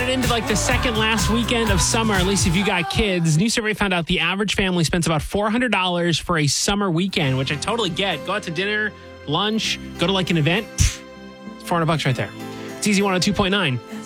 headed into like the second last weekend of summer, at least if you got kids. New survey found out the average family spends about $400 for a summer weekend, which I totally get. Go out to dinner, lunch, go to like an event. Pff, $400 right there. It's Easy 102.9.